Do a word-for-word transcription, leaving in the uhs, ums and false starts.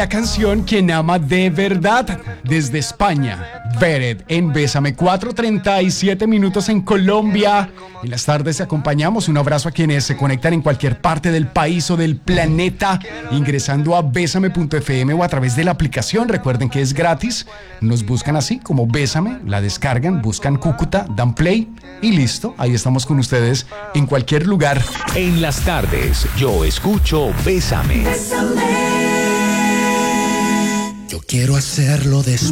La canción Quien ama de verdad, desde España. Beret en Bésame, cuatro treinta y siete minutos en Colombia. En las tardes acompañamos. Un abrazo a quienes se conectan en cualquier parte del país o del planeta, ingresando a bésame punto efe eme o a través de la aplicación. Recuerden que es gratis. Nos buscan así como Bésame, la descargan, buscan Cúcuta, dan play y listo. Ahí estamos con ustedes en cualquier lugar. En las tardes, yo escucho Bésame. Yo quiero hacerlo después.